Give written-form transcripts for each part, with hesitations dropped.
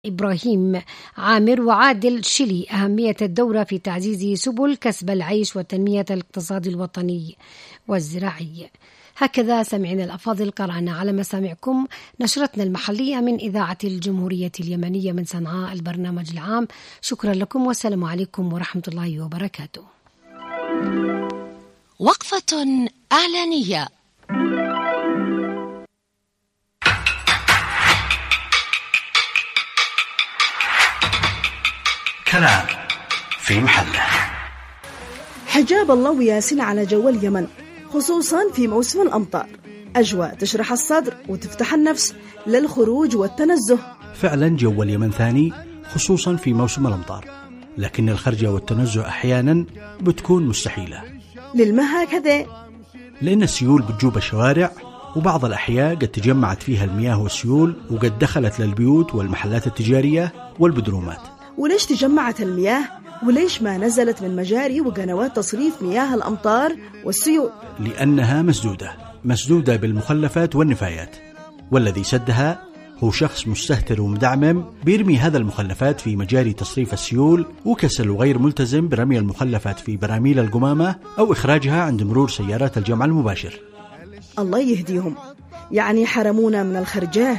إبراهيم عامر وعادل شلي أهمية الدورة في تعزيز سبل كسب العيش وتنمية الاقتصاد الوطني والزراعي. هكذا سمعنا الأفاضل، قرأنا على مسامعكم نشرتنا المحلية من إذاعة الجمهورية اليمنية من صنعاء البرنامج العام. شكرا لكم والسلام عليكم ورحمة الله وبركاته. وقفة إعلانية. كلام في محله. حجاب الله وياسين على جو اليمن، خصوصا في موسم الأمطار. أجواء تشرح الصدر وتفتح النفس للخروج والتنزه. فعلا جو اليمن ثاني خصوصا في موسم الأمطار، لكن الخرجة والتنزه أحيانا بتكون مستحيلة. للما هكذا؟ لأن السيول بتجوب الشوارع، وبعض الأحياء قد تجمعت فيها المياه والسيول وقد دخلت للبيوت والمحلات التجارية والبدرومات. وليش تجمعت المياه؟ وليش ما نزلت من مجاري وقنوات تصريف مياه الأمطار والسيول؟ لأنها مسدودة بالمخلفات والنفايات، والذي سدها هو شخص مستهتر ومدعمم بيرمي هذا المخلفات في مجاري تصريف السيول، وكسل وغير ملتزم برمي المخلفات في براميل القمامة أو إخراجها عند مرور سيارات الجمع المباشر. الله يهديهم، يعني حرمونا من الخرجاه.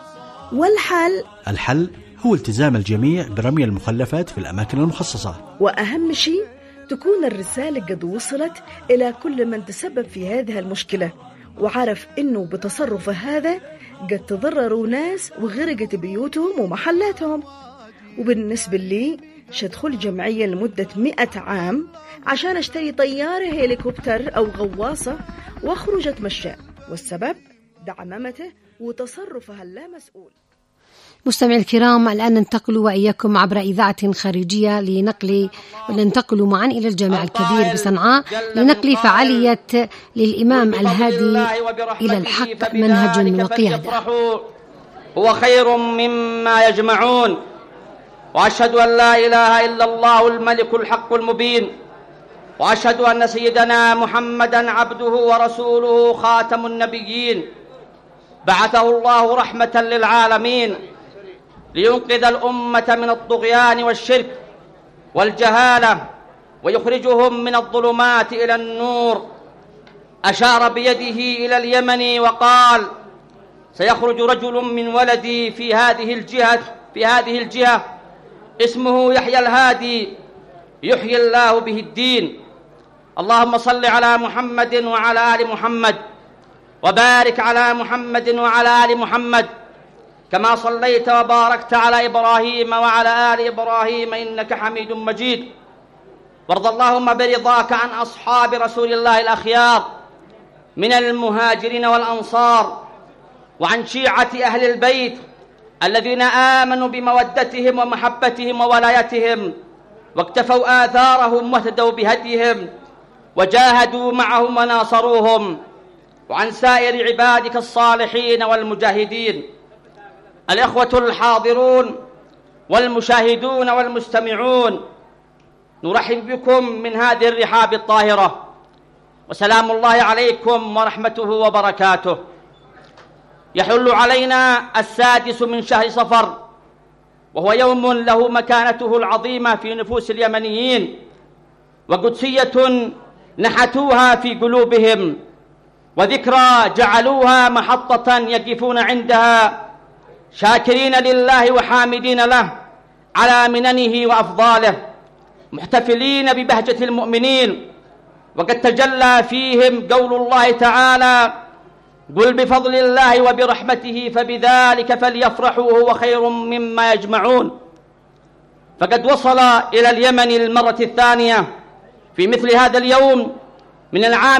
الحل هو التزام الجميع برمي المخلفات في الأماكن المخصصة، وأهم شيء تكون الرسالة قد وصلت إلى كل من تسبب في هذه المشكلة وعرف إنه بتصرفه هذا قد تضرروا ناس وغرقت بيوتهم ومحلاتهم. وبالنسبة لي شدخل جمعية لمدة 100 عام عشان اشتري طيارة هيليكوبتر أو غواصة واخرج اتمشى، والسبب دعممته وتصرفها اللامسؤول. مستمعي الكرام، الآن ننتقل وإياكم عبر إذاعة خارجية لننتقل معا إلى الجامع الكبير بصنعاء لنقل فعالية للإمام الهادي إلى الحق منهج وقيادة. هو خير مما يجمعون، وأشهد أن لا إله إلا الله الملك الحق المبين، وأشهد أن سيدنا محمدا عبده ورسوله خاتم النبيين، بعثه الله رحمة للعالمين لينقذ الأمة من الطغيان والشرك والجهالة ويخرجهم من الظلمات إلى النور. أشار بيده إلى اليمن وقال: سيخرج رجل من ولدي في هذه الجهة اسمه يحيى الهادي، يحيي الله به الدين. اللهم صل على محمد وعلى آل محمد، وبارك على محمد وعلى آل محمد كما صليت وباركت على إبراهيم وعلى آل إبراهيم إنك حميد مجيد. وارض اللهم برضاك عن أصحاب رسول الله الأخيار من المهاجرين والأنصار، وعن شيعة أهل البيت الذين آمنوا بمودتهم ومحبتهم وولايتهم واكتفوا آثارهم واهتدوا بهديهم وجاهدوا معهم وناصروهم، وعن سائر عبادك الصالحين والمجاهدين. الإخوة الحاضرون والمشاهدون والمستمعون، نرحب بكم من هذه الرحاب الطاهرة، وسلام الله عليكم ورحمته وبركاته. يحل علينا 6 من شهر صفر، وهو يوم له مكانته العظيمة في نفوس اليمنيين وقدسية نحتوها في قلوبهم، وذكرى جعلوها محطة يقفون عندها شاكرين لله وحامدين له على مننه وأفضاله، محتفلين ببهجة المؤمنين. وقد تجلى فيهم قول الله تعالى: قل بفضل الله وبرحمته فبذلك فليفرحوا هو خير مما يجمعون. فقد وصل إلى اليمن المرة الثانية في مثل هذا اليوم من العام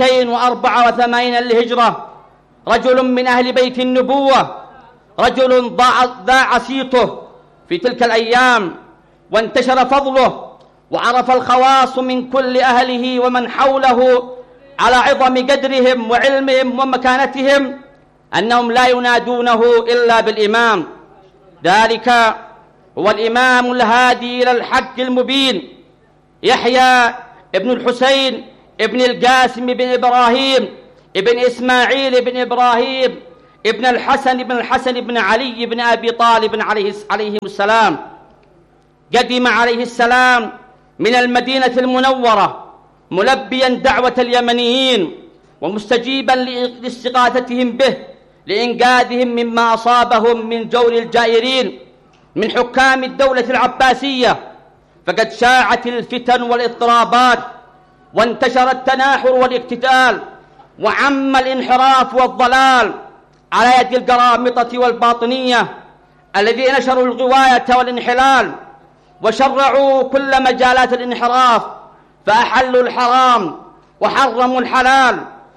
284 للهجرة رجل من أهل بيت النبوة، رجل ضاع صيته في تلك الأيام وانتشر فضله، وعرف الخواص من كل أهله ومن حوله على عظم قدرهم وعلمهم ومكانتهم أنهم لا ينادونه إلا بالإمام. ذلك هو الإمام الهادي إلى الحق المبين، يحيى ابن الحسين ابن القاسم بن إبراهيم ابن إسماعيل بن إبراهيم ابن الحسن بن علي بن أبي طالب عليهم السلام، قدم عليه السلام من المدينة المنورة ملبيا دعوة اليمنيين ومستجيبا لاستغاثتهم به لإنقاذهم مما أصابهم من جور الجائرين من حكام الدولة العباسية. فقد شاعت الفتن والاضطرابات وانتشر التناحر والاقتتال وعم الانحراف والضلال على يد القرامطة والباطنية الذين نشروا الغواية والانحلال وشرعوا كل مجالات الانحراف، فأحلوا الحرام وحرموا الحلال،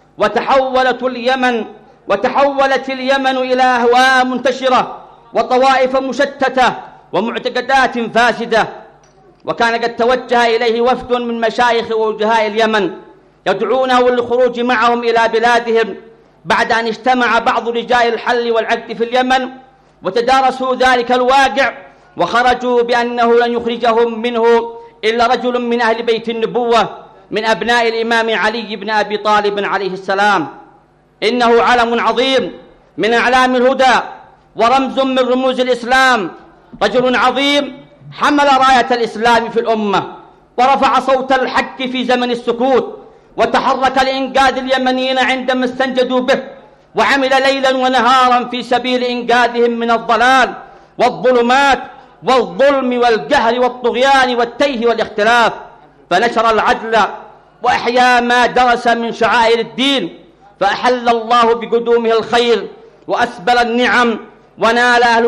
وتحولت اليمن إلى أهواء منتشرة وطوائف مشتتة ومعتقدات فاسدة. وكان قد توجه إليه وفد من مشايخ ووجهاء اليمن يدعونه للخروج معهم إلى بلادهم بعد أن اجتمع بعض رجال الحل والعقد في اليمن وتدارسوا ذلك الواقع، وخرجوا بأنه لن يخرجهم منه إلا رجل من أهل بيت النبوة من أبناء الإمام علي بن أبي طالب عليه السلام. إنه علم عظيم من أعلام الهدى ورمز من رموز الإسلام، رجل عظيم حمل راية الإسلام في الأمة ورفع صوت الحق في زمن السكوت، وتحرك لإنقاذ اليمنيين عندما استنجدوا به، وعمل ليلا ونهارا في سبيل إنقاذهم من الضلال والظلمات والظلم والجهل والطغيان والتيه والاختلاف، فنشر العدل وأحيا ما درس من شعائر الدين، فأحل الله بقدومه الخير وأسبل النعم، ونال أهل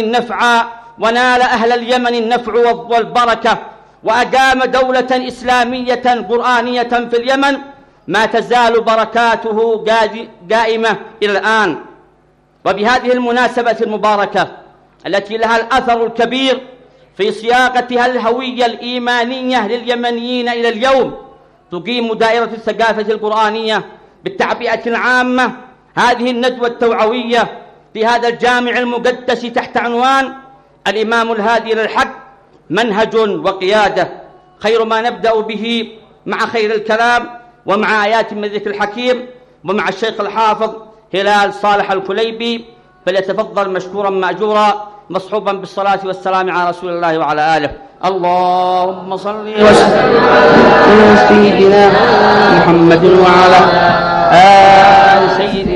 اليمن النفع والبركة، وأقام دولة إسلامية قرآنية في اليمن ما تزال بركاته قائمة إلى الآن. وبهذه المناسبة المباركة التي لها الأثر الكبير في صياغتها الهوية الإيمانية لليمنيين إلى اليوم، تقيم دائرة الثقافة القرآنية بالتعبئة العامة هذه الندوة التوعوية في هذا الجامع المقدس تحت عنوان الإمام الهادي للحق منهج وقيادة. خير ما نبدأ به مع خير الكلام ومع آيات من ذكر الحكيم ومع الشيخ الحافظ هلال صالح الكليبي، فليتفضل مشكورا مأجورا مصحوبا بالصلاة والسلام على رسول الله وعلى آله. اللهم صل وسلم على سيدنا محمد وعلى آل سيدنا